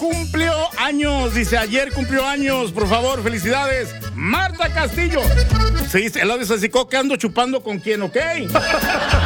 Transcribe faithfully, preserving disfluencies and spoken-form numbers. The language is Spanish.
cumplió años. Dice, ayer cumplió años. Por favor, felicidades. Marta Castillo. Sí, el audio se secó que ando chupando con quién, ¿ok?